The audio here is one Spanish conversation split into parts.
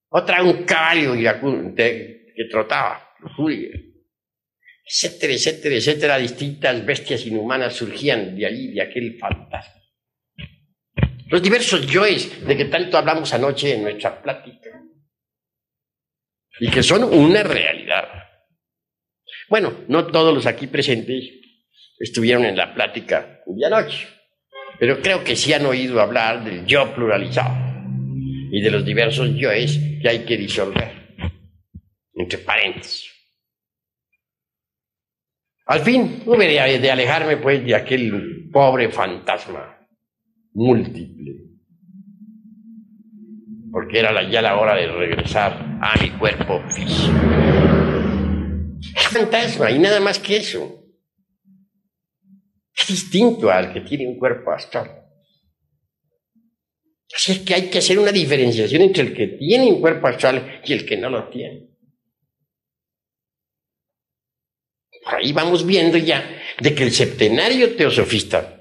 otra un caballo iracundo que trotaba, lujuria, etcétera, etcétera, etcétera. Distintas bestias inhumanas surgían de allí, de aquel fantasma. Los diversos yoes de que tanto hablamos anoche en nuestra plática y que son una realidad. Bueno, no todos los aquí presentes estuvieron en la plática de anoche, pero creo que sí han oído hablar del yo pluralizado y de los diversos yoes que hay que disolver, entre paréntesis. Al fin, hube de alejarme pues de aquel pobre fantasma múltiple, porque era ya la hora de regresar a mi cuerpo físico. Es fantasma y nada más que eso. Es distinto al que tiene un cuerpo astral. Así es que hay que hacer una diferenciación entre el que tiene un cuerpo astral y el que no lo tiene. Por ahí vamos viendo ya de que el septenario teosofista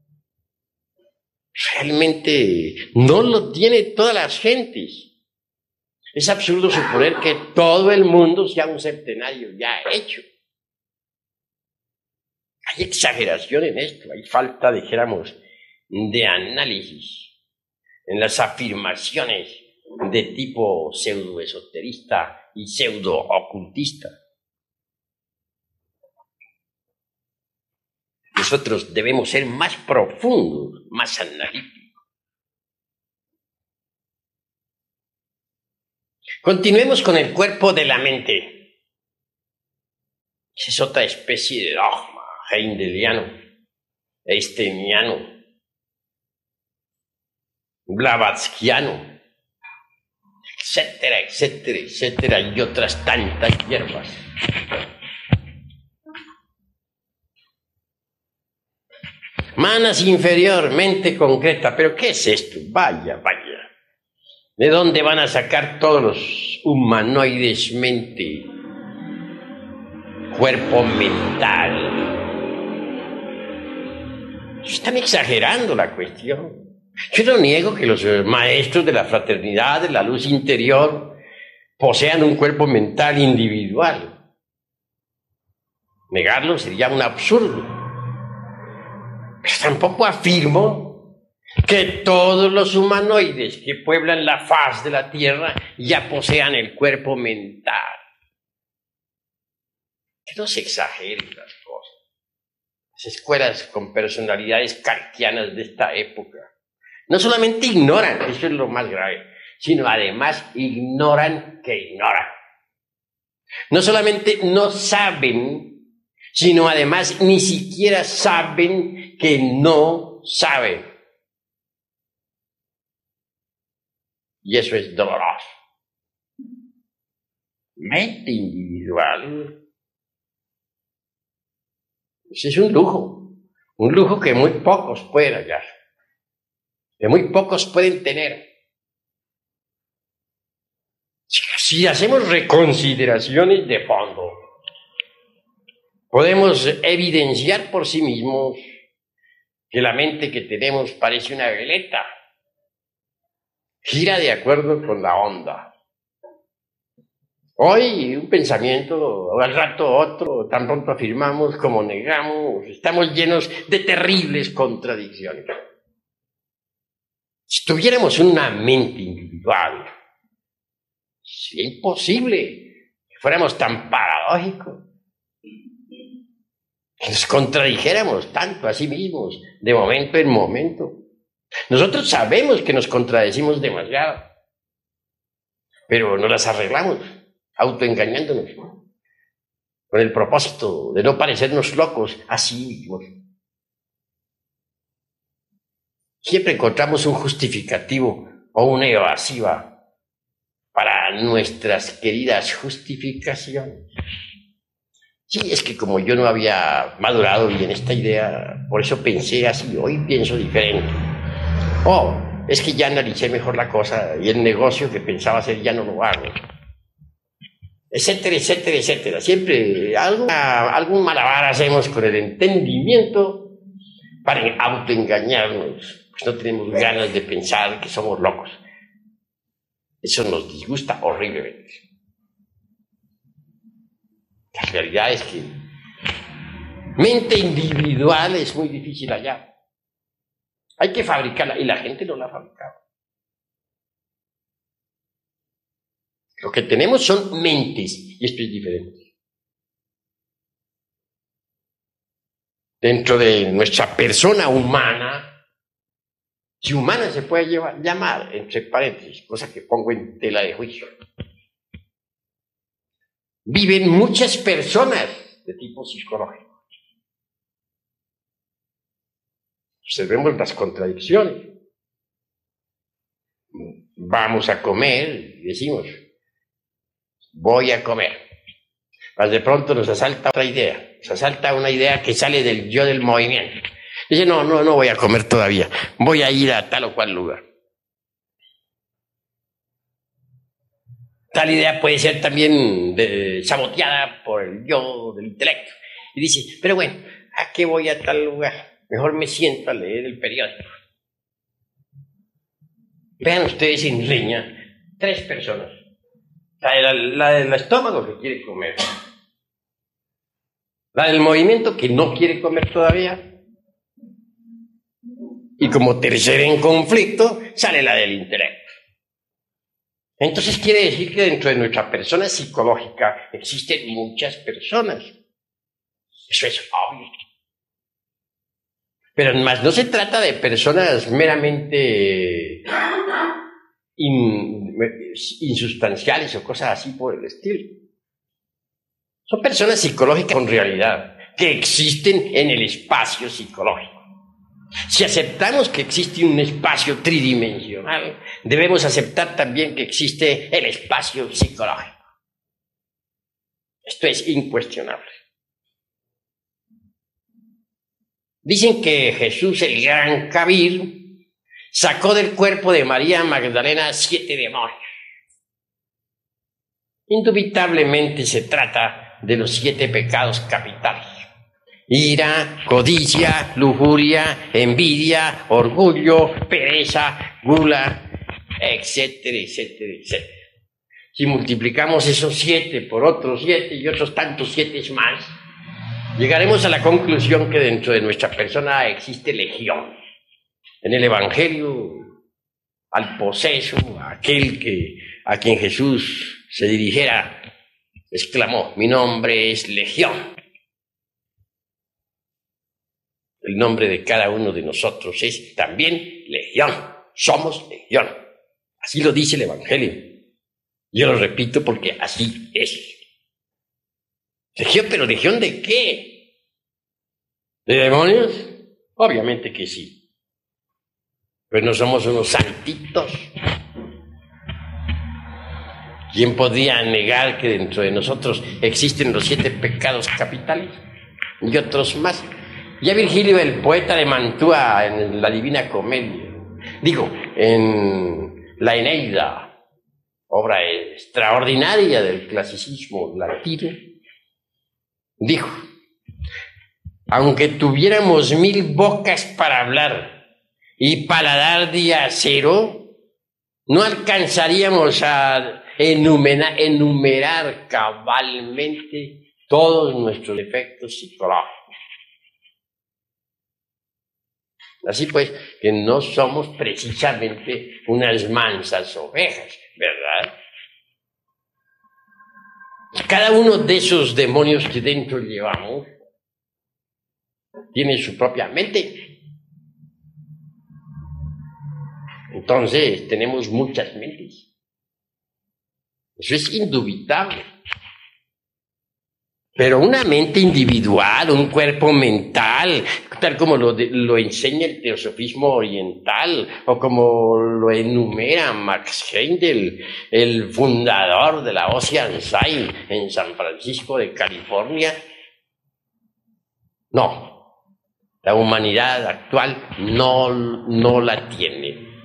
realmente no lo tiene todas las gentes. Es absurdo suponer que todo el mundo sea un septenario ya hecho. Hay exageración en esto, hay falta, dijéramos, de análisis en las afirmaciones de tipo pseudoesoterista y pseudo-ocultista. Nosotros debemos ser más profundos, más analíticos. Continuemos con el cuerpo de la mente. Esa es otra especie de dogma heideliano, einsteiniano, blavatskiano, etcétera, etcétera, etcétera, y otras tantas hierbas. Manas inferior, mente concreta. ¿Pero qué es esto? Vaya, vaya. ¿De dónde van a sacar todos los humanoides mente? Cuerpo mental. Están exagerando la cuestión. Yo no niego que los maestros de la fraternidad, de la luz interior, posean un cuerpo mental individual. Negarlo sería un absurdo. Pero tampoco afirmo que todos los humanoides que pueblan la faz de la Tierra ya posean el cuerpo mental. Que no se exageren las cosas. Las escuelas con personalidades kantianas de esta época no solamente ignoran, eso es lo más grave, sino además ignoran que ignoran. No solamente no saben, sino además ni siquiera saben que no saben. Y eso es doloroso. Mente individual. Ese es un lujo que muy pocos pueden hallar, que muy pocos pueden tener. Si hacemos reconsideraciones de fondo, podemos evidenciar por sí mismos que la mente que tenemos parece una veleta. Gira de acuerdo con la onda. Hoy un pensamiento, al rato otro, tan pronto afirmamos como negamos. Estamos llenos de terribles contradicciones. Si tuviéramos una mente individual, sería imposible que fuéramos tan paradójicos. Que nos contradijéramos tanto a sí mismos, de momento en momento. Nosotros sabemos que nos contradecimos demasiado, pero nos las arreglamos, autoengañándonos, con el propósito de no parecernos locos a sí mismos. Siempre encontramos un justificativo o una evasiva para nuestras queridas justificaciones. Sí, es que como yo no había madurado bien esta idea, por eso pensé así, hoy pienso diferente. Es que ya analicé mejor la cosa y el negocio que pensaba hacer ya no lo hago. Etcétera, etcétera, etcétera. Siempre algún malabar hacemos con el entendimiento para autoengañarnos. Pues no tenemos ganas de pensar que somos locos. Eso nos disgusta horriblemente. La realidad es que mente individual es muy difícil hallar. Hay que fabricarla y la gente no la ha fabricado. Lo que tenemos son mentes y esto es diferente. Dentro de nuestra persona humana, si humana se puede llamar, entre paréntesis, cosa que pongo en tela de juicio, viven muchas personas de tipo psicológico. Observemos las contradicciones. Vamos a comer y decimos, voy a comer. Mas de pronto nos asalta otra idea, nos asalta una idea que sale del yo del movimiento. Dice, no voy a comer todavía, voy a ir a tal o cual lugar. Tal idea puede ser también saboteada por el yo del intelecto. Y dice, pero bueno, ¿a qué voy a tal lugar? Mejor me siento a leer el periódico. Vean ustedes en riña 3 personas. La del estómago que quiere comer. La del movimiento que no quiere comer todavía. Y como tercera en conflicto, sale la del intelecto. Entonces quiere decir que dentro de nuestra persona psicológica existen muchas personas. Eso es obvio. Pero además no se trata de personas meramente insustanciales o cosas así por el estilo. Son personas psicológicas con realidad, que existen en el espacio psicológico. Si aceptamos que existe un espacio tridimensional, debemos aceptar también que existe el espacio psicológico. Esto es incuestionable. Dicen que Jesús, el gran Kabir, sacó del cuerpo de María Magdalena 7 demonios. Indubitablemente se trata de los 7 pecados capitales. Ira, codicia, lujuria, envidia, orgullo, pereza, gula, etcétera, etcétera, etcétera. Si multiplicamos esos 7 por otros 7 y otros tantos 7 más, llegaremos a la conclusión que dentro de nuestra persona existe legión. En el Evangelio, al poseso, aquel a quien Jesús se dirigiera, exclamó, mi nombre es Legión. El nombre de cada uno de nosotros es también Legión. Somos Legión. Así lo dice el Evangelio. Yo lo repito porque así es. Legión, pero ¿legión de qué? ¿De demonios? Obviamente que sí. Pero no somos unos santitos. ¿Quién podría negar que dentro de nosotros existen los 7 pecados capitales y otros más? Ya Virgilio, el poeta de Mantua, en la Divina Comedia, en la Eneida, obra extraordinaria del clasicismo latino, dijo, aunque tuviéramos 1000 bocas para hablar y paladar de acero, no alcanzaríamos a enumerar cabalmente todos nuestros defectos psicológicos. Así pues, que no somos precisamente unas mansas ovejas, ¿verdad? Cada uno de esos demonios que dentro llevamos tiene su propia mente. Entonces, tenemos muchas mentes. Eso es indubitable. Pero una mente individual, un cuerpo mental, tal como lo enseña el teosofismo oriental, o como lo enumera Max Heindel, el fundador de la Ocean Science en San Francisco de California. No, la humanidad actual no la tiene.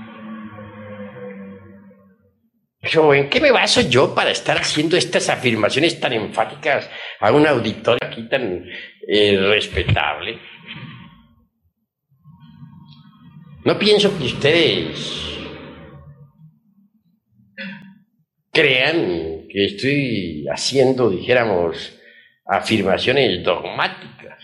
Pero ¿en qué me baso yo para estar haciendo estas afirmaciones tan enfáticas a un auditorio aquí tan respetable? No pienso que ustedes crean que estoy haciendo, dijéramos, afirmaciones dogmáticas.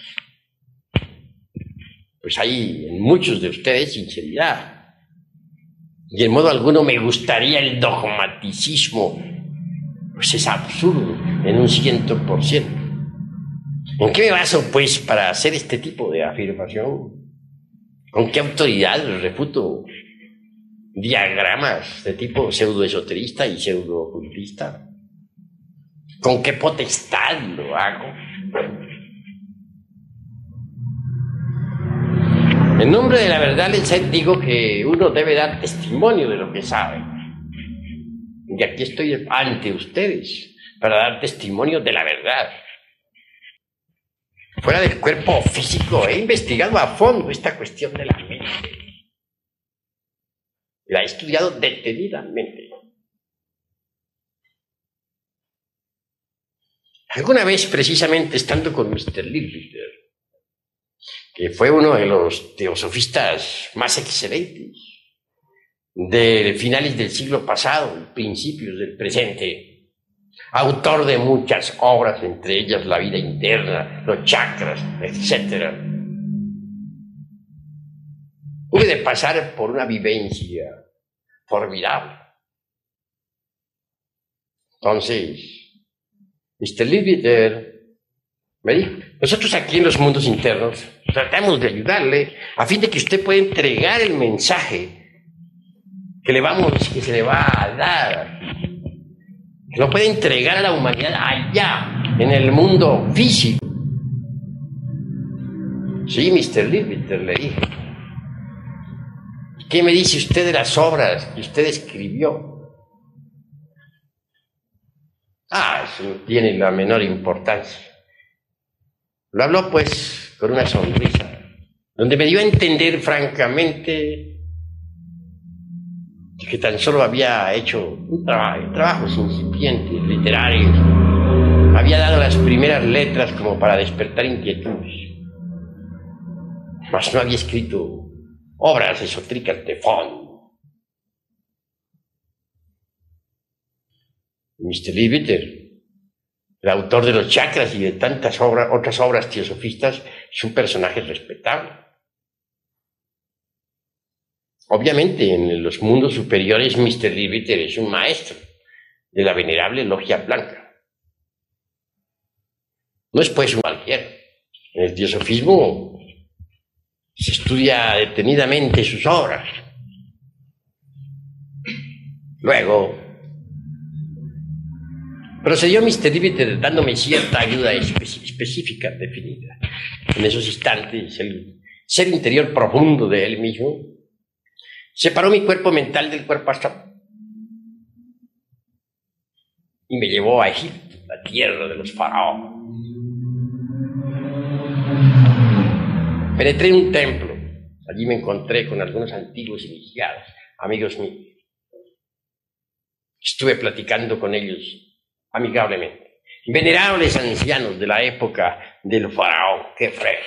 Pues hay en muchos de ustedes sinceridad. Y en modo alguno me gustaría el dogmaticismo. Pues es absurdo en un 100%. ¿En qué me baso, pues, para hacer este tipo de afirmación? ¿Con qué autoridad refuto diagramas de tipo pseudoesoterista y pseudo-ocultista? ¿Con qué potestad lo hago? En nombre de la verdad les digo que uno debe dar testimonio de lo que sabe. Y aquí estoy ante ustedes para dar testimonio de la verdad. Fuera del cuerpo físico he investigado a fondo esta cuestión de la mente. La he estudiado detenidamente. Alguna vez, precisamente, estando con Mr. Leadbeater, que fue uno de los teosofistas más excelentes de finales del siglo pasado, principios del presente, autor de muchas obras, entre ellas La vida interna, los chakras, etc. Hubo de pasar por una vivencia formidable. Entonces, Mr. Leadbeater me dijo, nosotros aquí en los mundos internos tratamos de ayudarle a fin de que usted pueda entregar el mensaje que se le va a dar, que lo puede entregar a la humanidad allá, en el mundo físico. Sí, Mr. Leadbeater, le dije. ¿Qué me dice usted de las obras que usted escribió? Eso no tiene la menor importancia. Lo habló, pues, con una sonrisa, donde me dio a entender, francamente, que tan solo había hecho trabajos incipientes, literarios. Había dado las primeras letras como para despertar inquietudes. Mas no había escrito obras esotéricas de fondo. Mr. Leadbeater, el autor de los chakras y de tantas otras obras teosofistas, es un personaje respetable. Obviamente, en los mundos superiores, Mr. Leadbeater es un maestro de la venerable logia blanca. No es pues un cualquiera. En el teosofismo se estudia detenidamente sus obras. Luego, procedió Mr. Leadbeater dándome cierta ayuda específica, definida. En esos instantes, el ser interior profundo de él mismo separó mi cuerpo mental del cuerpo astral y me llevó a Egipto, la tierra de los faraones. Penetré en un templo. Allí me encontré con algunos antiguos iniciados, amigos míos. Estuve platicando con ellos amigablemente. Venerables ancianos de la época del faraón Kefre.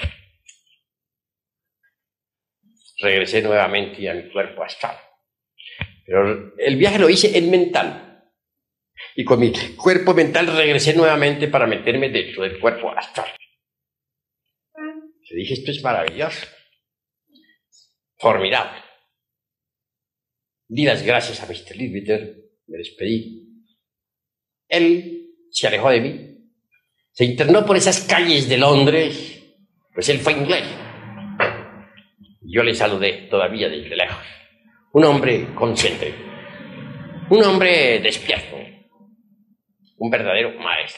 Regresé nuevamente a mi cuerpo astral. Pero el viaje lo hice en mental. Y con mi cuerpo mental regresé nuevamente para meterme dentro del cuerpo astral. Le dije, esto es maravilloso. Formidable. Di las gracias a Mr. Leadbeater, me despedí. Él se alejó de mí. Se internó por esas calles de Londres, pues él fue inglés. Yo le saludé todavía desde lejos. Un hombre consciente, un hombre despierto, un verdadero maestro.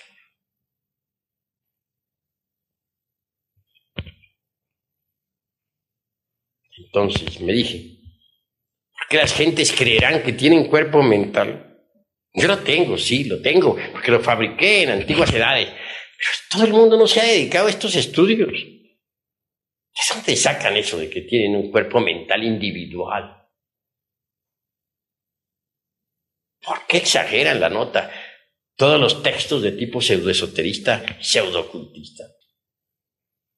Entonces me dije, ¿por qué las gentes creerán que tienen cuerpo mental? Yo lo tengo, sí, lo tengo, porque lo fabriqué en antiguas edades. Pero todo el mundo no se ha dedicado a estos estudios. ¿De dónde sacan eso de que tienen un cuerpo mental individual? ¿Por qué exageran la nota todos los textos de tipo pseudoesoterista, pseudoocultista?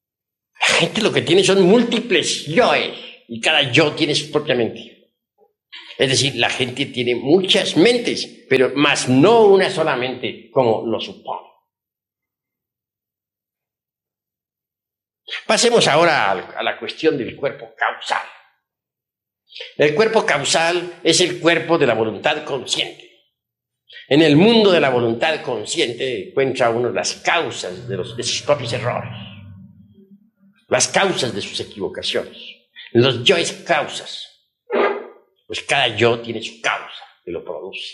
La gente lo que tiene son múltiples yoes, y cada yo tiene su propia mente. Es decir, la gente tiene muchas mentes, pero más no una sola mente, como lo supone. Pasemos ahora a la cuestión del cuerpo causal. El cuerpo causal es el cuerpo de la voluntad consciente. En el mundo de la voluntad consciente encuentra uno las causas de sus propios errores, las causas de sus equivocaciones, los yoes causas. Pues cada yo tiene su causa que lo produce.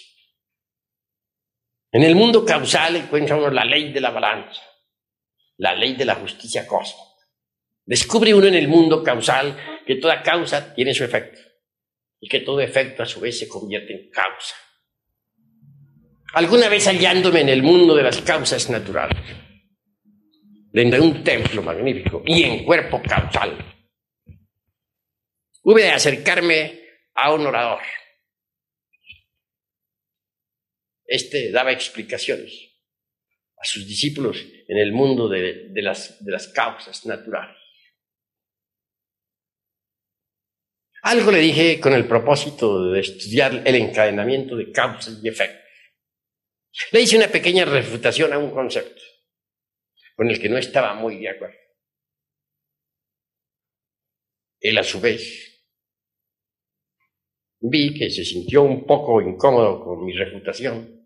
En el mundo causal encuentra uno la ley de la balanza, la ley de la justicia cósmica. Descubre uno en el mundo causal que toda causa tiene su efecto y que todo efecto a su vez se convierte en causa. Alguna vez hallándome en el mundo de las causas naturales, dentro de un templo magnífico y en cuerpo causal, hube de acercarme a un orador. Este daba explicaciones a sus discípulos en el mundo de las causas naturales. Algo le dije con el propósito de estudiar el encadenamiento de causas y efectos. Le hice una pequeña refutación a un concepto con el que no estaba muy de acuerdo. Él, a su vez, vi que se sintió un poco incómodo con mi refutación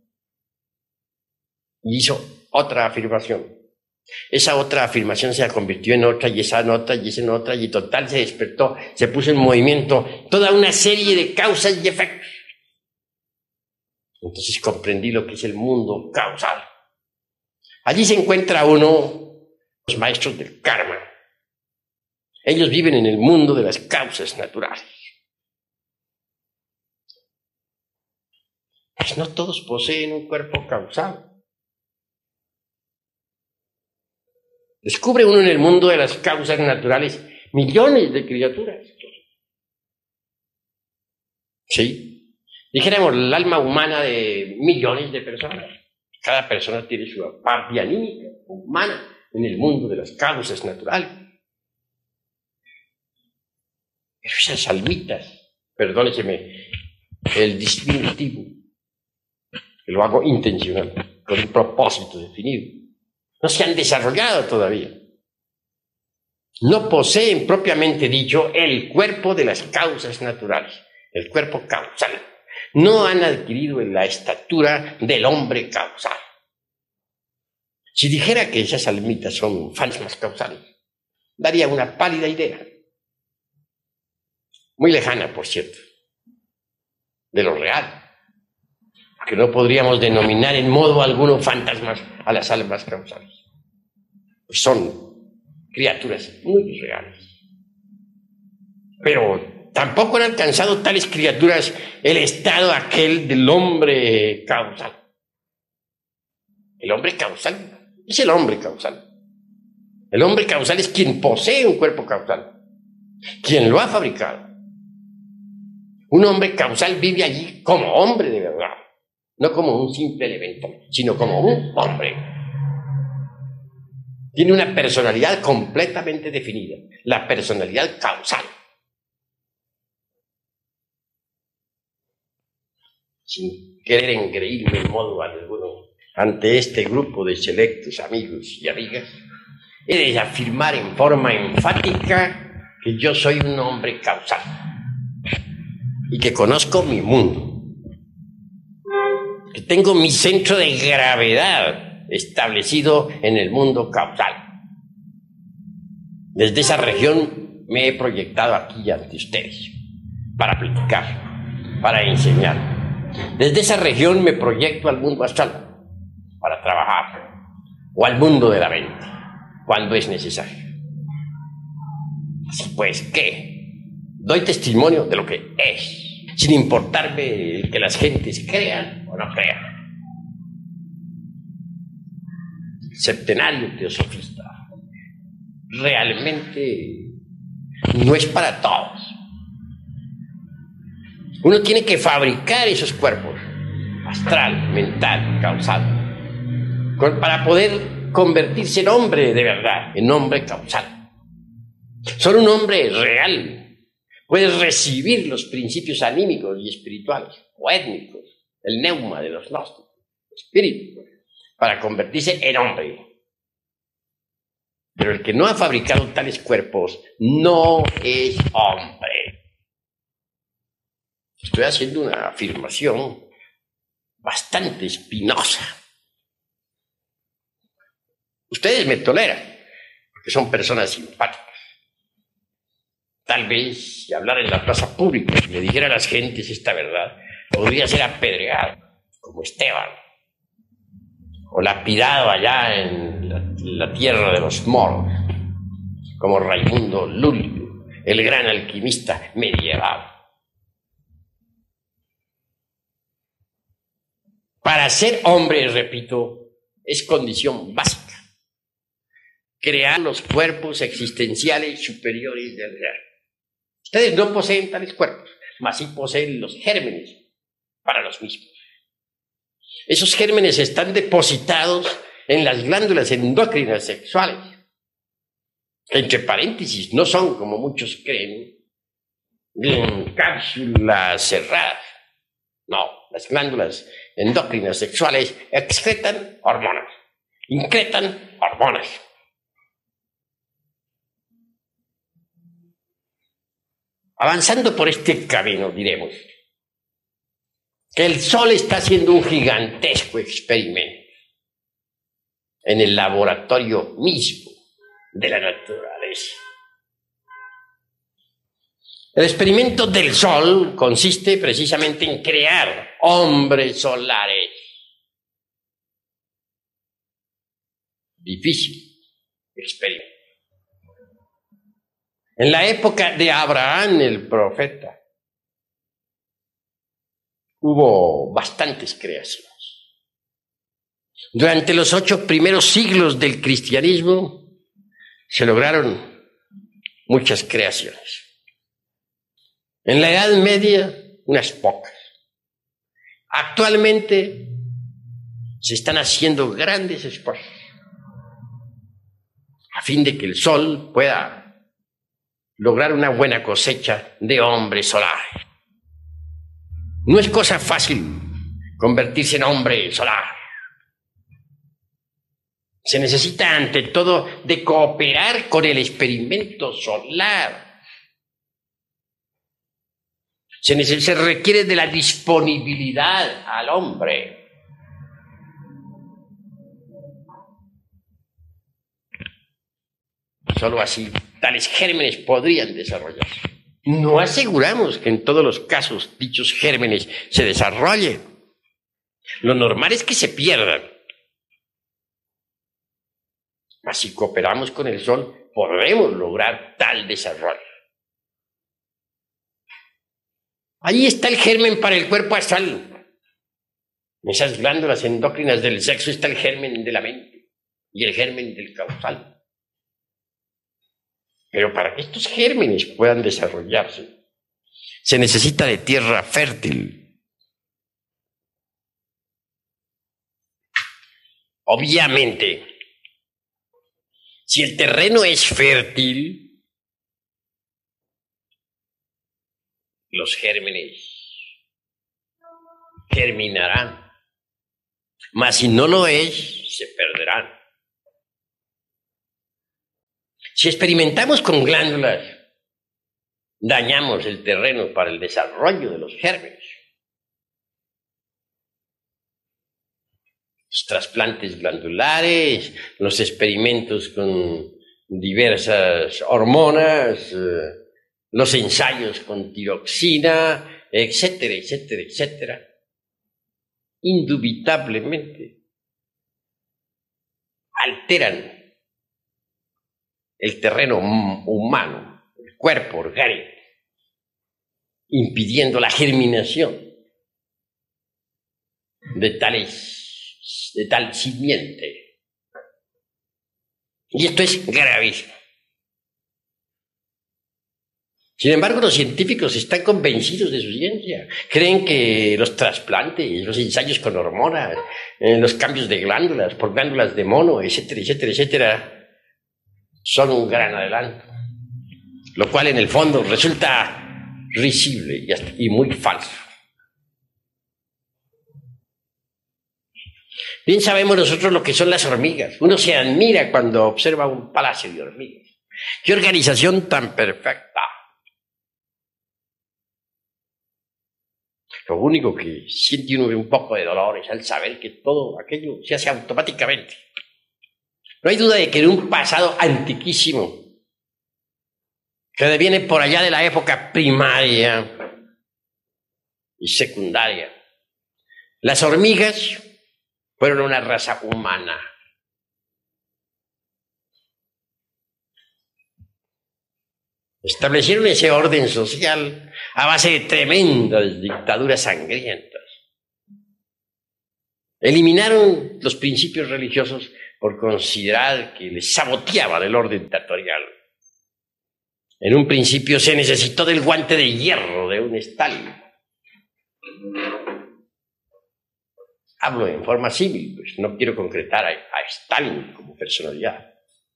y hizo otra afirmación. Esa otra afirmación se convirtió en otra, y esa en otra, y esa en otra, y total se despertó, se puso en movimiento toda una serie de causas y efectos. Entonces comprendí lo que es el mundo causal. Allí se encuentra uno, los maestros del karma. Ellos viven en el mundo de las causas naturales. Pues no todos poseen un cuerpo causal. Descubre uno en el mundo de las causas naturales millones de criaturas. Sí, dijéramos el alma humana de millones de personas. Cada persona tiene su parte anímica, humana, en el mundo de las causas naturales. Pero esas almitas, perdónenseme el distintivo, que lo hago intencional, con un propósito definido, no se han desarrollado todavía. No poseen propiamente dicho el cuerpo de las causas naturales, el cuerpo causal. No han adquirido la estatura del hombre causal. Si dijera que esas almitas son fantasmas causales, daría una pálida idea, muy lejana, por cierto, de lo real, porque no podríamos denominar en modo alguno fantasmas a las almas causales. Son criaturas muy reales. Pero tampoco han alcanzado tales criaturas el estado aquel del hombre causal. El hombre causal es el hombre causal. El hombre causal es quien posee un cuerpo causal, quien lo ha fabricado. Un hombre causal vive allí como hombre de verdad, no como un simple elemento, sino como un hombre. Tiene una personalidad completamente definida, la personalidad causal. Sin querer engreírme en modo alguno ante este grupo de selectos amigos y amigas, he de afirmar en forma enfática que yo soy un hombre causal y que conozco mi mundo, que tengo mi centro de gravedad establecido en el mundo causal. Desde esa región me he proyectado aquí ante ustedes para platicar, para enseñar. Desde esa región me proyecto al mundo astral para trabajar, o al mundo de la mente cuando es necesario. Así pues, ¿qué? Doy testimonio de lo que es, sin importarme que las gentes crean o no crean. Septenario teosofista realmente no es para todos. Uno tiene que fabricar esos cuerpos, astral, mental, causal, para poder convertirse en hombre de verdad, en hombre causal. Solo un hombre real puedes recibir los principios anímicos y espirituales o étnicos, el neuma de los gnósticos, espíritu, para convertirse en hombre. Pero el que no ha fabricado tales cuerpos no es hombre. Estoy haciendo una afirmación bastante espinosa. Ustedes me toleran, porque son personas simpáticas. Tal vez, si hablar en la plaza pública y le dijera a las gentes esta verdad, podría ser apedreado, como Esteban, o lapidado allá en la tierra de los moros, como Raimundo Lulio, el gran alquimista medieval. Para ser hombre, repito, es condición básica crear los cuerpos existenciales superiores del ser. Ustedes no poseen tales cuerpos, mas sí poseen los gérmenes para los mismos. Esos gérmenes están depositados en las glándulas endócrinas sexuales. Entre paréntesis, no son, como muchos creen, en cápsulas cerradas. No, las glándulas endócrinas sexuales excretan hormonas, incretan hormonas. Avanzando por este camino, diremos que el Sol está haciendo un gigantesco experimento en el laboratorio mismo de la naturaleza. El experimento del Sol consiste precisamente en crear hombres solares. Difícil experimento. En la época de Abraham, el profeta, hubo bastantes creaciones. Durante los 8 primeros siglos del cristianismo se lograron muchas creaciones. En la Edad Media, unas pocas. Actualmente se están haciendo grandes esfuerzos a fin de que el Sol pueda lograr una buena cosecha de hombres solares. No es cosa fácil convertirse en hombre solar. Se necesita ante todo de cooperar con el experimento solar. Se requiere de la disponibilidad al hombre. Solo así tales gérmenes podrían desarrollarse. No aseguramos que en todos los casos dichos gérmenes se desarrollen. Lo normal es que se pierdan. Mas si cooperamos con el Sol, podremos lograr tal desarrollo. Ahí está el germen para el cuerpo astral. En esas glándulas endócrinas del sexo está el germen de la mente y el germen del causal. Pero para que estos gérmenes puedan desarrollarse, se necesita de tierra fértil. Obviamente, si el terreno es fértil, los gérmenes germinarán. Mas si no lo es, se perderán. Si experimentamos con glándulas, dañamos el terreno para el desarrollo de los gérmenes. Los trasplantes glandulares, los experimentos con diversas hormonas, los ensayos con tiroxina, etcétera, etcétera, etcétera, indubitablemente alteran el terreno humano, el cuerpo orgánico, impidiendo la germinación de tal simiente. Y esto es gravísimo. Sin embargo, los científicos están convencidos de su ciencia. Creen que los trasplantes, los ensayos con hormonas, los cambios de glándulas por glándulas de mono, etcétera, etcétera, etcétera, son un gran adelanto, lo cual en el fondo resulta risible y muy falso. Bien sabemos nosotros lo que son las hormigas. Uno se admira cuando observa un palacio de hormigas. ¡Qué organización tan perfecta! Lo único que siente uno un poco de dolor es al saber que todo aquello se hace automáticamente. No hay duda de que en un pasado antiquísimo, que viene por allá de la época primaria y secundaria, las hormigas fueron una raza humana. Establecieron ese orden social a base de tremendas dictaduras sangrientas. Eliminaron los principios religiosos por considerar que les saboteaban el orden dictatorial. En un principio se necesitó del guante de hierro de un Stalin. Hablo en forma civil, pues no quiero concretar a Stalin como personalidad.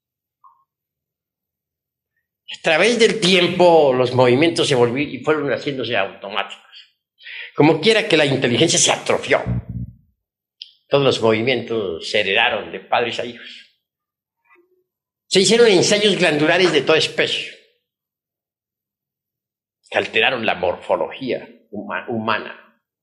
A través del tiempo los movimientos se volvieron y fueron haciéndose automáticos. Como quiera que la inteligencia se atrofió. Todos los movimientos se heredaron de padres a hijos. Se hicieron ensayos glandulares de toda especie que alteraron la morfología humana,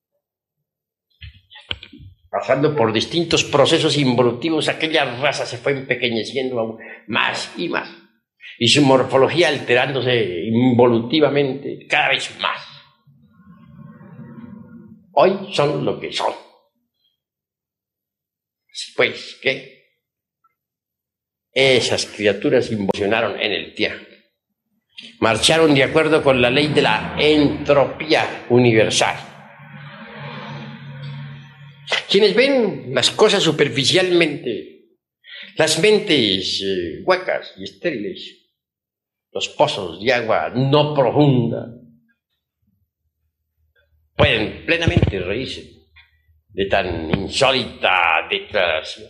pasando por distintos procesos involutivos. Aquella raza se fue empequeñeciendo aún más y más, y su morfología alterándose involutivamente cada vez más. Hoy son lo que son. Pues que esas criaturas involucionaron en el tiempo, marcharon de acuerdo con la ley de la entropía universal. Quienes ven las cosas superficialmente, las mentes huecas y estériles, los pozos de agua no profunda, pueden plenamente reírse de tan insólita declaración.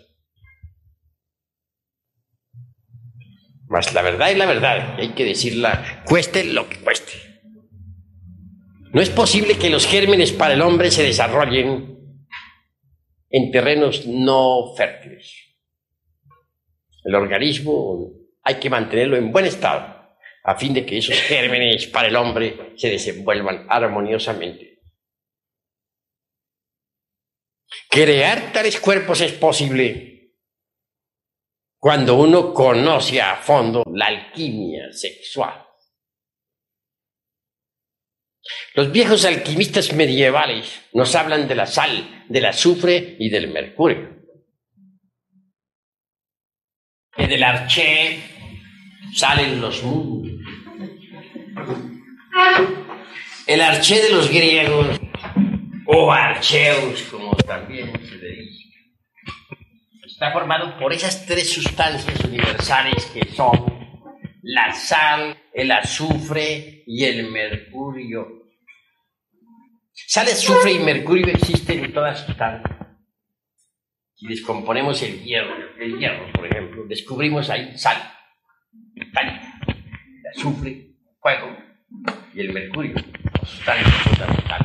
Mas la verdad es la verdad, hay que decirla, cueste lo que cueste. No es posible que los gérmenes para el hombre se desarrollen en terrenos no fértiles. El organismo hay que mantenerlo en buen estado, a fin de que esos gérmenes para el hombre se desenvuelvan armoniosamente. Crear tales cuerpos es posible cuando uno conoce a fondo la alquimia sexual. Los viejos alquimistas medievales nos hablan de la sal, del azufre y del mercurio. Que del arché salen los mundos. El arché de los griegos, o archeus, como también se le dice, está formado por esas tres sustancias universales que son la sal, el azufre y el mercurio. Sal, azufre y mercurio existen en todas sustancias. Si descomponemos el hierro, por ejemplo, descubrimos ahí sal, metálica, el azufre, fuego y el mercurio, sustancias fundamentales.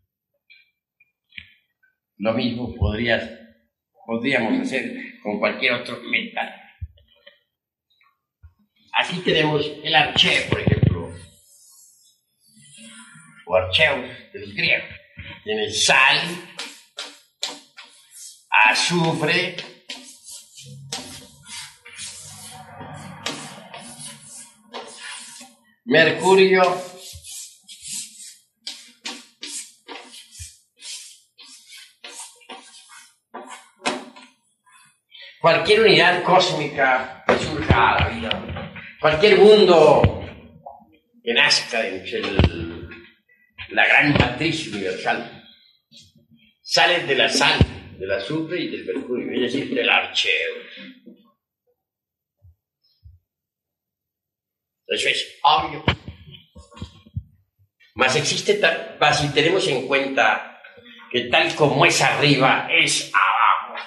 Lo mismo podríamos hacer con cualquier otro metal. Así tenemos el arché, por ejemplo, o archeus de los griegos. Tiene sal, azufre, mercurio, cualquier unidad cósmica que surja a la vida, cualquier mundo que nazca entre la gran matriz universal, sale de la sal, del azufre y del mercurio, es decir, del archeo. Eso es obvio. Mas si tenemos en cuenta que tal como es arriba, es abajo,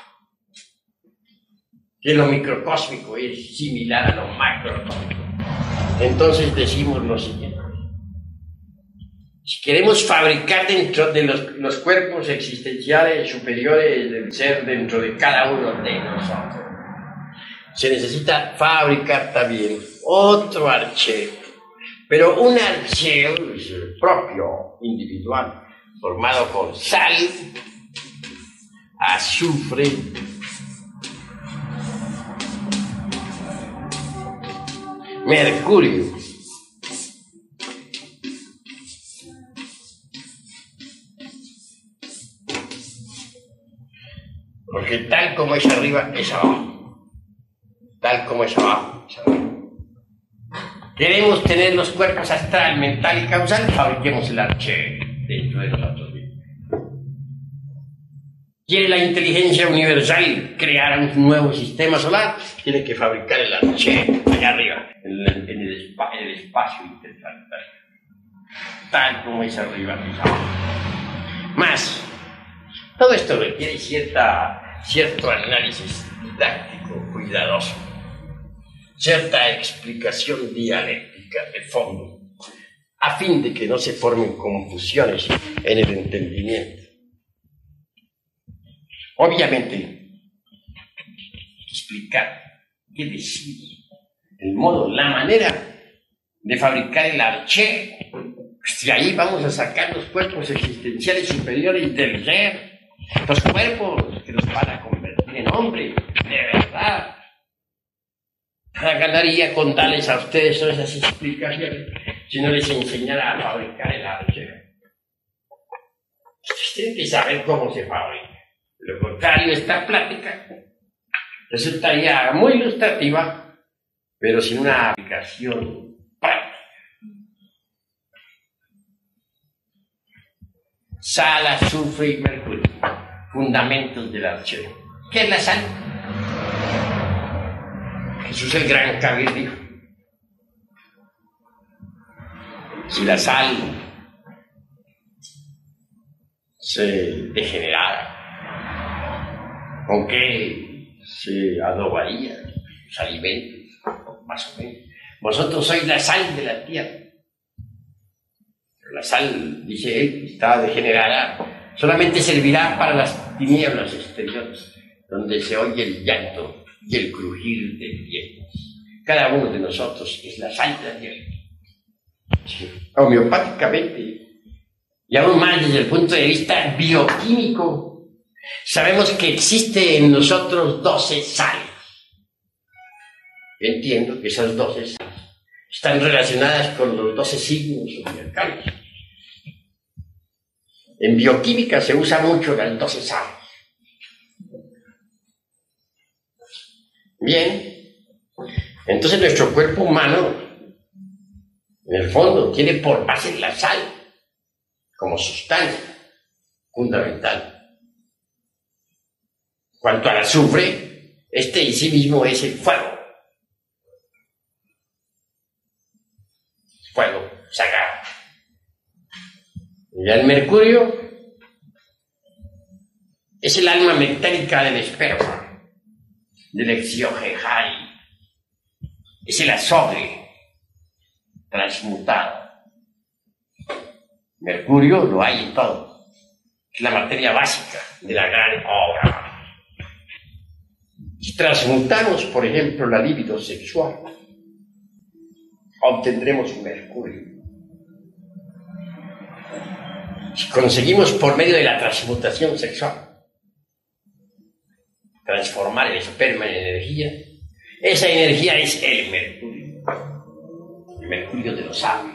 que lo microcósmico es similar a lo macrocósmico, entonces decimos lo siguiente: Si queremos fabricar dentro de los cuerpos existenciales superiores del ser dentro de cada uno de nosotros, se necesita fabricar también otro archivo, pero un archivo propio, individual, formado con sal, azufre, mercurio, porque tal como es arriba, es abajo. Tal como es abajo, es abajo. Queremos tener los cuerpos astral, mental y causal, fabriquemos el archivo dentro de nosotros mismos. Quiere la inteligencia universal crear un nuevo sistema solar, tiene que fabricar el archivo allá arriba, en el espacio interplanetario. Tal como es arriba, es abajo. Más, todo esto requiere cierto análisis didáctico, cuidadoso, cierta explicación dialéctica de fondo, a fin de que no se formen confusiones en el entendimiento. Obviamente, explicar, qué decir, el modo, la manera de fabricar el archivo. Pues de ahí vamos a sacar los cuerpos existenciales superiores del ser, los cuerpos que los van a convertir en hombres, de verdad. Ganaría con darles a ustedes todas esas explicaciones si no les enseñara a fabricar el archivo. Ustedes tienen que saber cómo se fabrica. De lo contrario, esta plática resultaría muy ilustrativa, pero sin una aplicación práctica. Sal, azufre y mercurio, fundamentos del archivo. ¿Qué es la sal? Jesús el Gran Kabir dijo: si la sal se degenerara, ¿con qué se adobaría los alimentos? Más o menos. Vosotros sois la sal de la tierra. Pero la sal, dice él, está degenerada, solamente servirá para las tinieblas exteriores, donde se oye el llanto y el crujir de dientes. Cada uno de nosotros es la sal de la tierra. Sí. Homeopáticamente, y aún más desde el punto de vista bioquímico, sabemos que existe en nosotros 12 sales. Entiendo que esas 12 sales están relacionadas con los 12 signos zodiacales. En bioquímica se usa mucho las 12 sales. Bien, entonces nuestro cuerpo humano, en el fondo, tiene por base la sal como sustancia fundamental. Cuanto al azufre, este en sí mismo es el fuego. Fuego sagrado. Y el mercurio es el alma metálica del esperma, del exiogegai. Es el azufre transmutado. Mercurio lo hay en todo. Es la materia básica de la gran obra. Si transmutamos, por ejemplo, la libido sexual, obtendremos mercurio. Si conseguimos por medio de la transmutación sexual transformar el esperma en energía, esa energía es el mercurio de los sabios.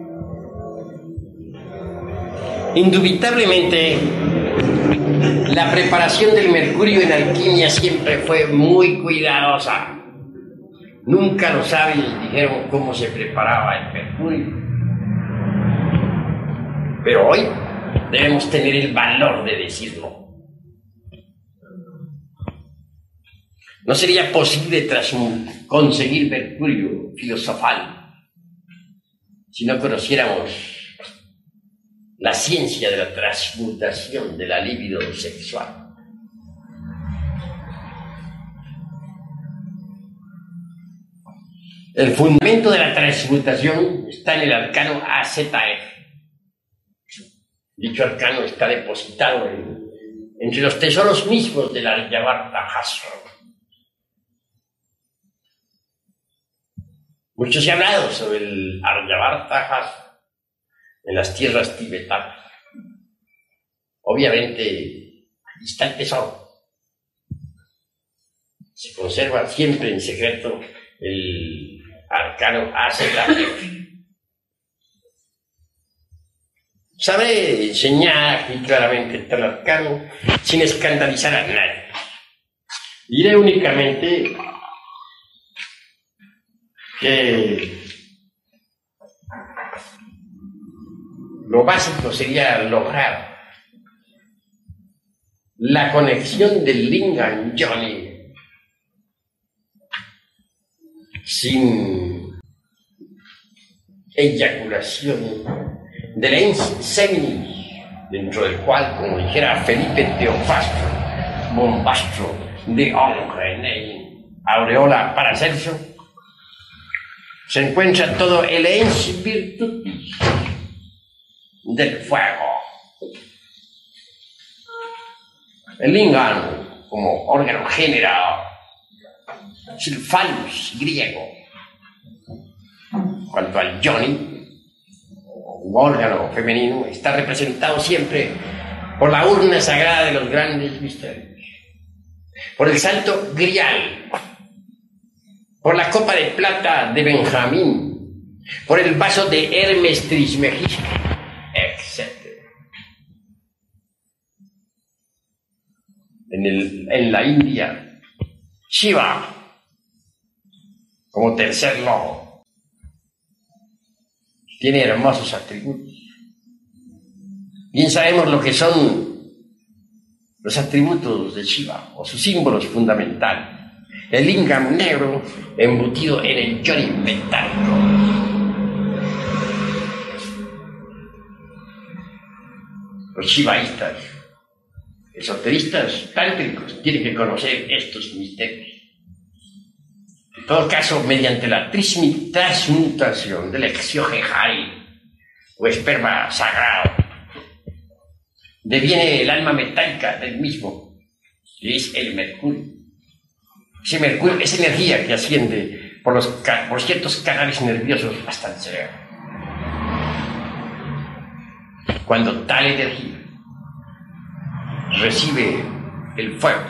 Indubitablemente, la preparación del mercurio en alquimia siempre fue muy cuidadosa. Nunca los sabios dijeron cómo se preparaba el mercurio. Pero hoy debemos tener el valor de decirlo. No sería posible conseguir mercurio filosofal si no conociéramos la ciencia de la transmutación de la libido sexual. El fundamento de la transmutación está en el arcano AZF, Dicho arcano está depositado entre los tesoros mismos del Aryavarta-Hasra. Mucho se ha hablado sobre el Aryavarta-Hasra en las tierras tibetanas. Obviamente, ahí está el tesoro. Se conserva siempre en secreto el arcano Asclepius. Sabré enseñar aquí claramente tal arcano sin escandalizar a nadie. Diré únicamente que lo básico sería lograr la conexión del Lingam Yoni sin eyaculación del ens seminis, dentro del cual, como dijera Felipe Teofastro, bombastro de Ongre, aureola Paracelso, se encuentra todo el ens virtutis del fuego. El lingam, como órgano generado, es el phallus griego. Cuanto al yoni, órgano femenino, está representado siempre por la urna sagrada de los grandes misterios, por el santo grial, por la copa de plata de Benjamín, por el vaso de Hermes Trismegisto, etc. En la India, Shiva, como tercer lobo, tiene hermosos atributos. Bien sabemos lo que son los atributos de Shiva, o sus símbolos fundamentales. El lingam negro embutido en el yoni metálico. Los shivaístas, esoteristas tántricos, tienen que conocer estos misterios. En todo caso, mediante la transmutación del exiohejari, o esperma sagrado, deviene el alma metálica del mismo, que es el mercurio. Ese mercurio es energía que asciende por ciertos canales nerviosos hasta el cerebro. Cuando tal energía recibe el fuego,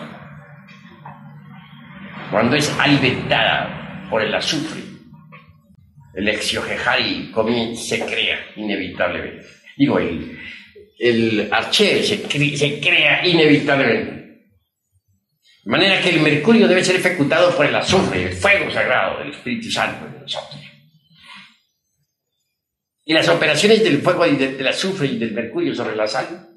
cuando es alimentada por el azufre, el exiohejari se crea inevitablemente. Digo, el arché se crea inevitablemente. De manera que el mercurio debe ser ejecutado por el azufre, el fuego sagrado del Espíritu Santo de nosotros. Y las operaciones del fuego y del azufre y del mercurio sobre la sal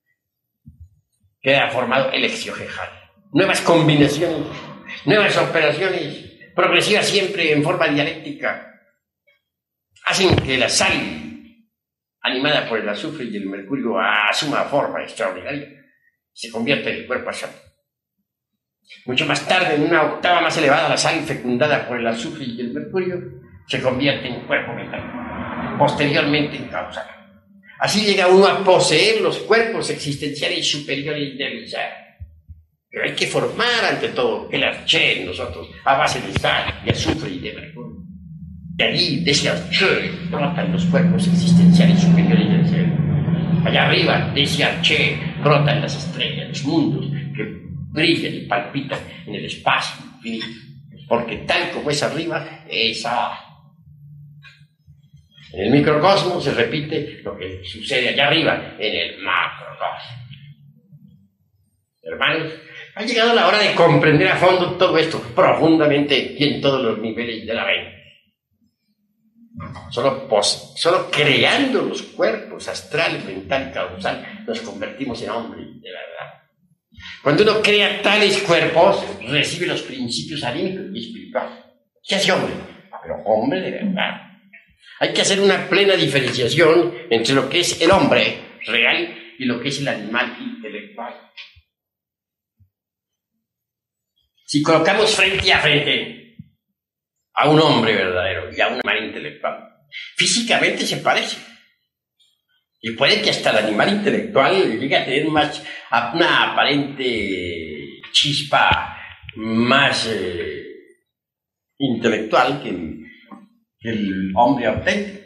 queda formado el exiohejari. Nuevas combinaciones, nuevas operaciones progresivas siempre en forma dialéctica hacen que la sal, animada por el azufre y el mercurio, asuma forma extraordinaria y se convierta en el cuerpo astral. Mucho más tarde, en una octava más elevada, la sal fecundada por el azufre y el mercurio se convierte en cuerpo metálico, posteriormente en causal. Así llega uno a poseer los cuerpos existenciales superiores del ser. Pero hay que formar ante todo el arché en nosotros, a base de sal, de azufre y de mercurio. De allí, de ese arché, brotan los cuerpos existenciales superiores del ser. Allá arriba, de ese arché, brotan las estrellas, los mundos, que brillan y palpitan en el espacio infinito. Porque tal como es arriba, es abajo. En el microcosmos se repite lo que sucede allá arriba, en el macrocosmos. Hermanos, ha llegado la hora de comprender a fondo todo esto, profundamente y en todos los niveles de la mente. Solo creando los cuerpos astral, mental y causal nos convertimos en hombres de verdad. Cuando uno crea tales cuerpos, recibe los principios anímicos y espirituales. ¿Qué hace hombre? Pero hombre de verdad. Hay que hacer una plena diferenciación entre lo que es el hombre real y lo que es el animal intelectual. Si colocamos frente a frente a un hombre verdadero y a un animal intelectual, físicamente se parecen. Y puede que hasta el animal intelectual llegue a tener una aparente chispa más intelectual que el hombre auténtico.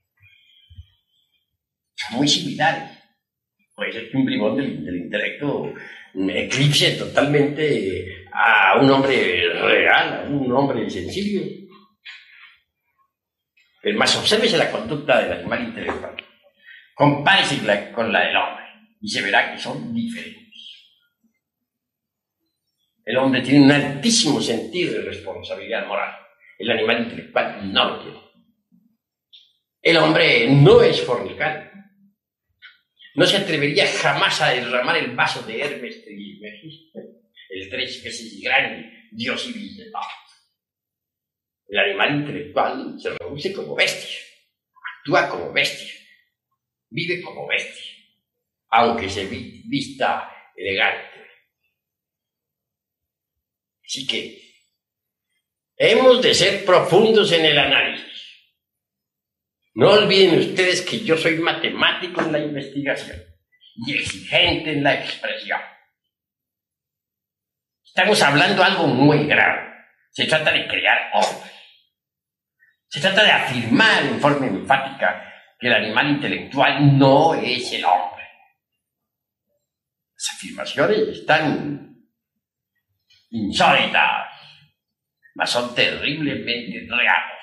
Son muy similares. Puede ser que un bribón del intelecto eclipse totalmente a un hombre real, a un hombre sencillo. Pero más obsérvese la conducta del animal intelectual. Compárese con la del hombre y se verá que son diferentes. El hombre tiene un altísimo sentido de responsabilidad moral. El animal intelectual no lo tiene. El hombre no es fornicario. No se atrevería jamás a derramar el vaso de Hermes Trismegisto, el 3 veces grande dios civil de paz. El animal intelectual se reduce como bestia, actúa como bestia, vive como bestia, aunque se vista elegante. Así que hemos de ser profundos en el análisis. No olviden ustedes que yo soy matemático en la investigación y exigente en la expresión. Estamos hablando de algo muy grave. Se trata de crear hombres. Se trata de afirmar en forma enfática que el animal intelectual no es el hombre. Las afirmaciones están insólitas, mas son terriblemente reales.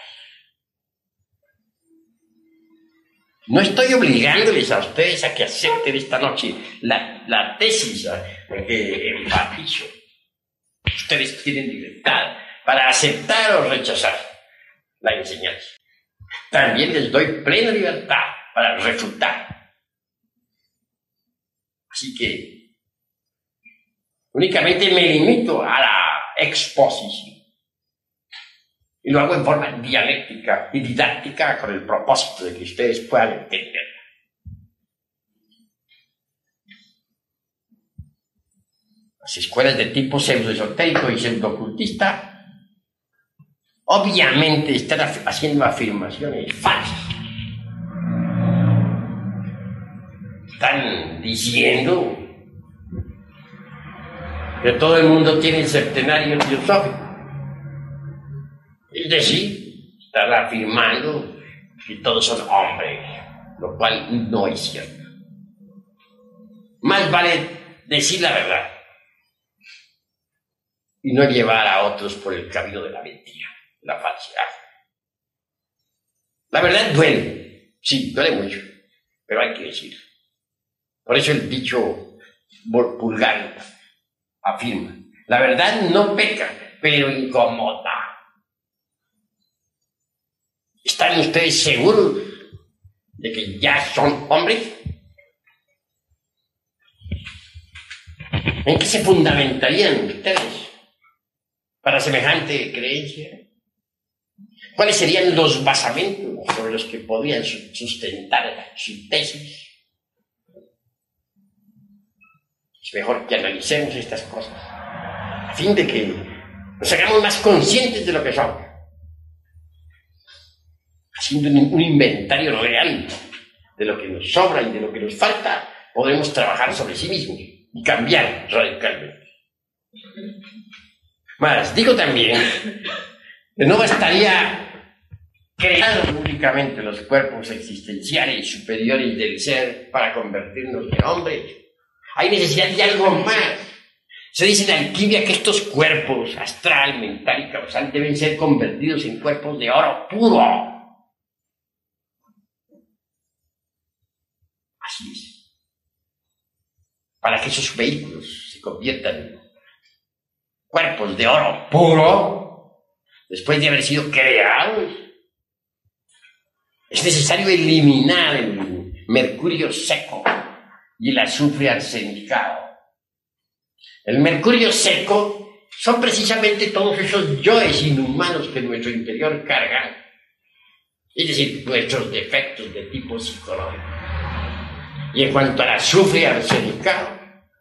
No estoy obligándoles a ustedes a que acepten esta noche la tesis que enfatizo. Ustedes tienen libertad para aceptar o rechazar la enseñanza. También les doy plena libertad para refutar. Así que únicamente me limito a la exposición. Y lo hago en forma dialéctica y didáctica con el propósito de que ustedes puedan entender. Las escuelas de tipo pseudoesotérico y pseudocultista obviamente están haciendo afirmaciones falsas. Están diciendo que todo el mundo tiene el septenario teosófico. Es decir, están afirmando que todos son hombres, lo cual no es cierto. Más vale decir la verdad y no llevar a otros por el camino de la mentira, la falsedad. La verdad duele, sí, duele mucho, pero hay que decirlo. Por eso el dicho vulgar afirma: la verdad no peca, pero incomoda. ¿Están ustedes seguros de que ya son hombres? ¿En qué se fundamentarían ustedes para semejante creencia? ¿Cuáles serían los basamentos sobre los que podrían sustentar su tesis? Es mejor que analicemos estas cosas a fin de que nos hagamos más conscientes de lo que somos, haciendo un inventario real de lo que nos sobra y de lo que nos falta. Podemos trabajar sobre sí mismos y cambiar radicalmente. Más, digo también que no bastaría crear únicamente los cuerpos existenciales superiores del ser para convertirnos en hombres. Hay necesidad de algo más. Se dice en alquimia que estos cuerpos, astral, mental y causal, deben ser convertidos en cuerpos de oro puro. Así es. Para que esos vehículos se conviertan en cuerpos de oro puro, después de haber sido creados, es necesario eliminar el mercurio seco y el azufre arsenicado. El mercurio seco son precisamente todos esos yoes inhumanos que en nuestro interior cargan, es decir, nuestros defectos de tipo psicológico. Y en cuanto al azufre arsenicado,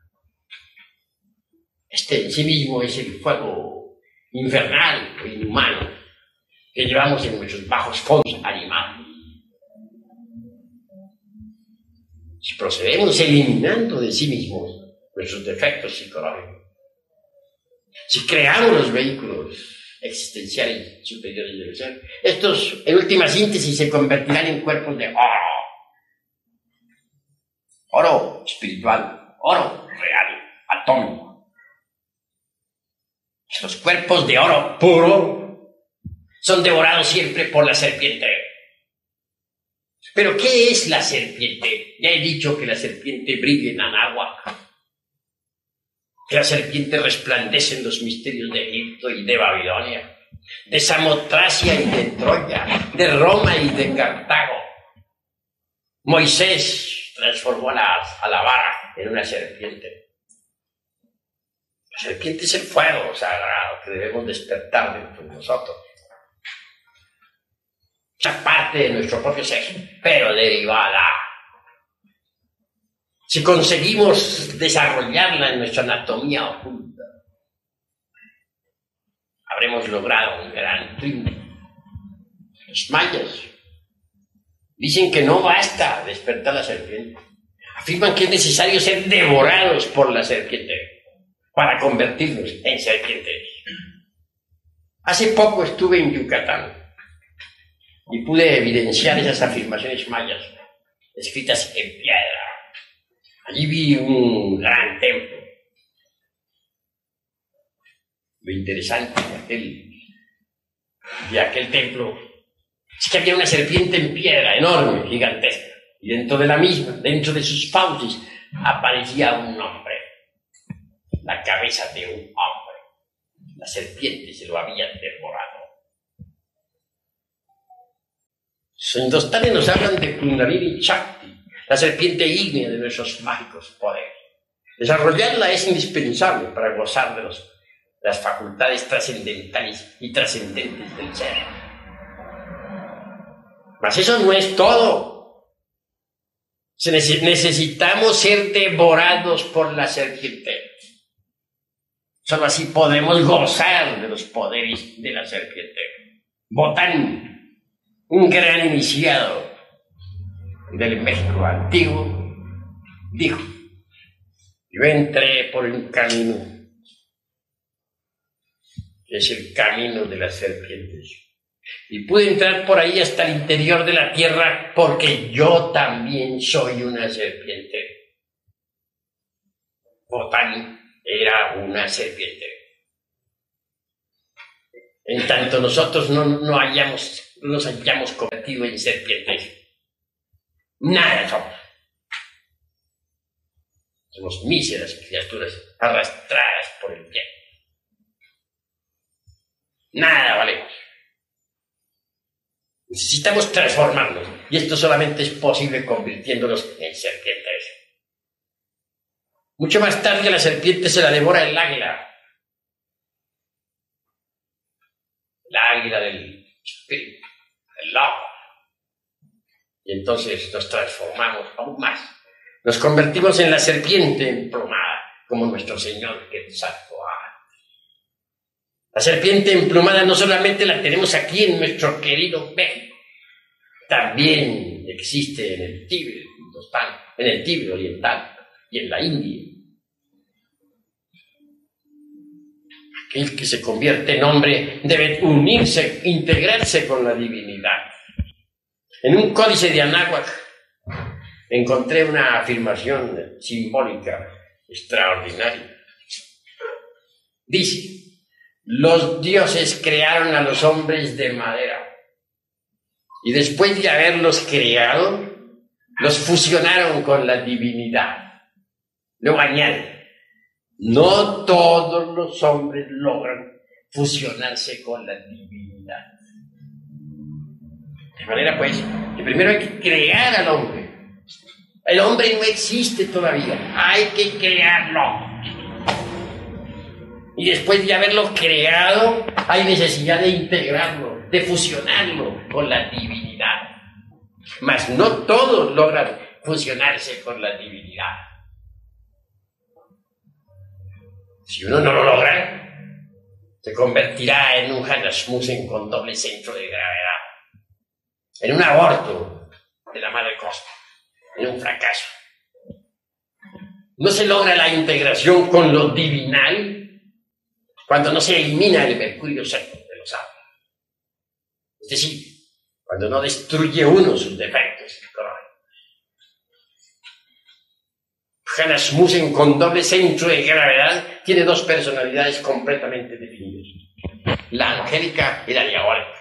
este en sí mismo es el fuego infernal o inhumano que llevamos en nuestros bajos fondos animales. si procedemos eliminando de sí mismos nuestros defectos psicológicos, si creamos los vehículos existenciales superiores del ser, estos en última síntesis se convertirán en cuerpos de oro espiritual, oro real, atómico. Estos cuerpos de oro puro son devorados siempre por la serpiente. ¿Pero qué es la serpiente? Ya he dicho que la serpiente brilla en Anáhuac, que la serpiente resplandece en los misterios de Egipto y de Babilonia, de Samotracia y de Troya, de Roma y de Cartago. Moisés transformó a la vara en una serpiente. La serpiente es el fuego sagrado que debemos despertar dentro de nosotros. Esa parte de nuestro propio ser, pero derivada. Si conseguimos desarrollarla en nuestra anatomía oculta, habremos logrado un gran triunfo. Los mayas dicen que no basta despertar la serpiente. Afirman que es necesario ser devorados por la serpiente para convertirnos en serpientes. Hace poco estuve en Yucatán y pude evidenciar esas afirmaciones mayas escritas en piedra. Allí vi un gran templo. Lo interesante de aquel templo es que había una serpiente en piedra enorme, gigantesca, y dentro de la misma, dentro de sus fauces, aparecía un hombre, la cabeza de un hombre. La serpiente se lo había devorado. Los hindustanes nos hablan de Kundalini Shakti, la serpiente ígnea de nuestros mágicos poderes. Desarrollarla es indispensable para gozar de las facultades trascendentales y trascendentes del ser. Mas eso no es todo. Necesitamos ser devorados por la serpiente. Solo así podemos gozar de los poderes de la serpiente. Botán, un gran iniciado del México antiguo, dijo: yo entré por un camino que es el camino de las serpientes, y pude entrar por ahí hasta el interior de la tierra porque yo también soy una serpiente. Botán era una serpiente. En tanto nosotros no nos hayamos convertido en serpientes, nada somos. Somos míseras criaturas arrastradas por el viento. Nada valemos. Necesitamos transformarnos, y esto solamente es posible convirtiéndonos en serpientes. Mucho más tarde a la serpiente se la devora el águila. La águila del espíritu, del lobo. Y entonces nos transformamos aún más. Nos convertimos en la serpiente emplumada, como nuestro Señor Quetzalcóatl. La serpiente emplumada no solamente la tenemos aquí en nuestro querido México, también existe en el Tíbet, en el Tíbet oriental y en la India. Aquel que se convierte en hombre debe unirse, integrarse con la divinidad. En un códice de Anáhuac encontré una afirmación simbólica extraordinaria. Dice: los dioses crearon a los hombres de madera y después de haberlos creado, los fusionaron con la divinidad. Luego añade: no todos los hombres logran fusionarse con la divinidad. De manera pues, que primero hay que crear al hombre. El hombre no existe todavía, hay que crearlo. Y después de haberlo creado, hay necesidad de integrarlo, de fusionarlo con la divinidad. Mas no todos logran fusionarse con la divinidad. Si uno no lo logra, se convertirá en un Hanasmussen con doble centro de gravedad, en un aborto de la madre cosmos, en un fracaso. No se logra la integración con lo divinal cuando no se elimina el mercurio seco de los árboles. Es decir, cuando no destruye uno sus defectos psicológicos. Hanasmussen, con doble centro de gravedad, tiene dos personalidades completamente definidas: la angélica y la diabólica.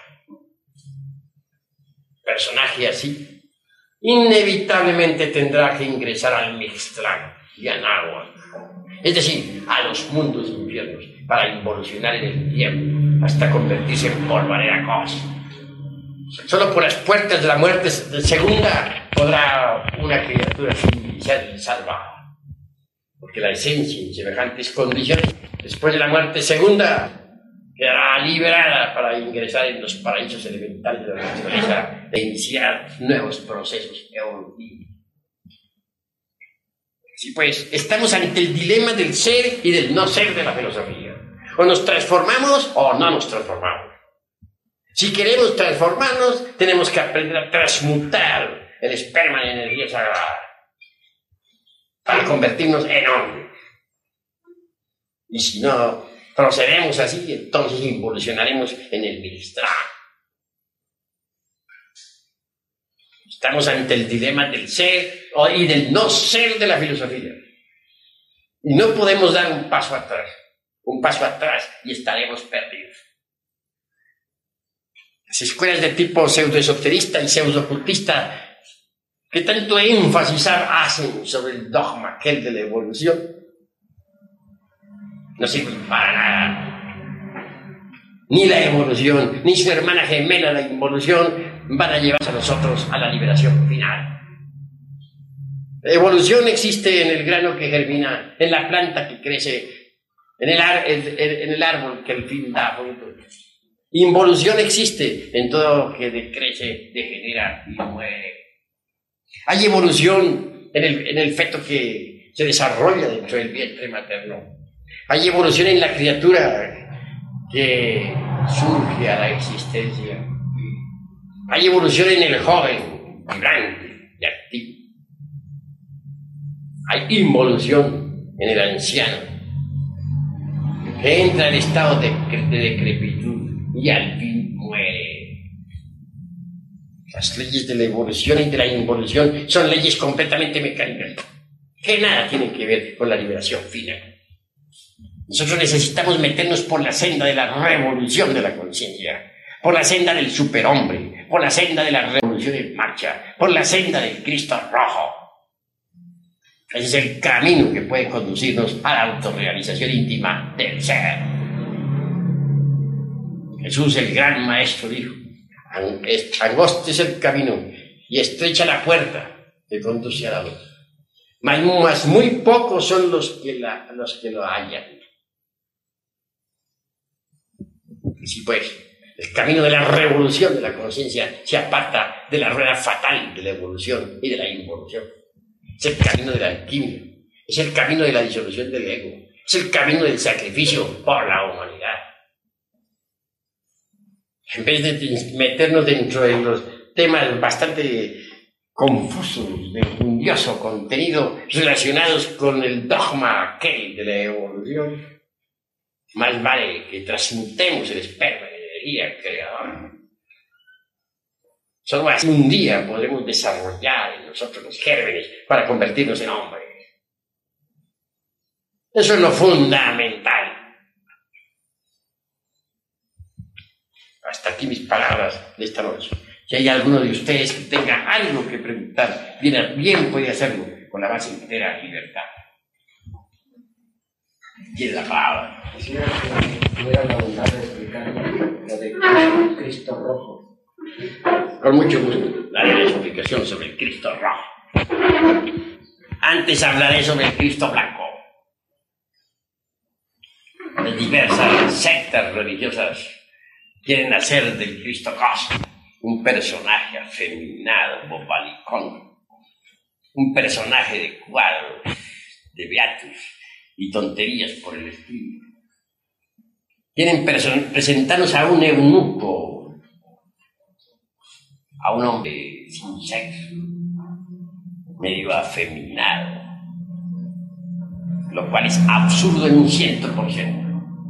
Personaje así inevitablemente tendrá que ingresar al Mixtlán y a Náhuatl, es decir, a los mundos infiernos, para involucionar en el tiempo hasta convertirse en polvareda cósmica. Solo por las puertas de la muerte segunda podrá una criatura así ser salvada, porque la esencia en semejantes condiciones, después de la muerte segunda, quedará liberada para ingresar en los paraísos elementales de la naturaleza e iniciar nuevos procesos evolutivos. Así pues, estamos ante el dilema del ser y del no ser de la filosofía. O nos transformamos o no nos transformamos. Si queremos transformarnos, tenemos que aprender a transmutar el esperma en energía sagrada para convertirnos en hombres. Y si no procedemos así, entonces involucionaremos en el Mixtlán. Estamos ante el dilema del ser y del no ser de la filosofía. Y no podemos dar un paso atrás y estaremos perdidos. Las escuelas de tipo pseudoesoterista y pseudocultista que tanto énfasis hacen sobre el dogma aquel de la evolución no sirven para nada. Ni la evolución, ni su hermana gemela, la involución, van a llevarse a nosotros a la liberación final. La evolución existe en el grano que germina, en la planta que crece, en el árbol que al fin da fruto. Involución existe en todo lo que decrece, degenera y muere. Hay evolución en el feto que se desarrolla dentro del vientre materno. Hay evolución en la criatura que surge a la existencia. Hay evolución en el joven, vibrante y activo. Hay involución en el anciano, que entra en estado de decrepitud y al fin muere. Las leyes de la evolución y de la involución son leyes completamente mecánicas, que nada tienen que ver con la liberación final. Nosotros necesitamos meternos por la senda de la revolución de la conciencia, por la senda del superhombre, por la senda de la revolución en marcha, por la senda del Cristo rojo. Ese es el camino que puede conducirnos a la autorrealización íntima del ser. Jesús, el gran maestro, dijo: angosto es el camino y estrecha la puerta que conduce a la luz, mas muy pocos son los que lo hallan. Así pues, el camino de la revolución de la conciencia se aparta de la rueda fatal de la evolución y de la involución. Es el camino de la alquimia, es el camino de la disolución del ego, es el camino del sacrificio por la humanidad. En vez de meternos dentro de los temas bastante confusos, de enjundioso contenido relacionados con el dogma aquel de la evolución, más vale que transmutemos el esperma en energía creadora. Solo así un día podremos desarrollar en nosotros los gérmenes para convertirnos en hombres. Eso es lo fundamental. Hasta aquí mis palabras de esta noche. Si hay alguno de ustedes que tenga algo que preguntar, bien puede hacerlo con la más entera libertad. Tiene la palabra. Quisiera que tuviera la bondad de explicarme lo de Cristo rojo. Con mucho gusto daré la explicación sobre el Cristo rojo. Antes hablaré sobre el Cristo blanco. Las diversas sectas religiosas quieren hacer del Cristo cósmico un personaje afeminado, bobalicón, un personaje de cuadros, de beatus y tonterías por el estilo. Quieren presentarnos a un eunuco, a un hombre sin sexo, medio afeminado, lo cual es absurdo en un 100%.